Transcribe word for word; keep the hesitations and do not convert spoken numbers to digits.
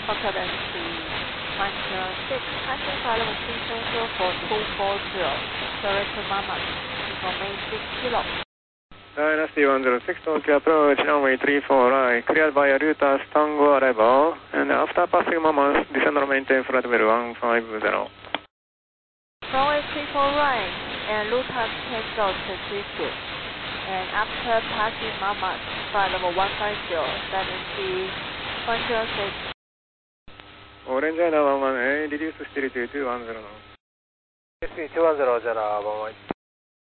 occupancy one zero six, passing file of potential for two four zero, direct to Mama, information six kilo. Dynasty one zero six, Tokyo approach, runway three four right, cleared by a Reuters Tango arrival, and after passing Mama, descend and maintain flight level one five zero. Runway three four right, and Reuters Tango transition, and after passing Mama, flight level one five zero, Dynasty one zero six. Orange one one one, reduce still to two one zero now. two one zero, one one.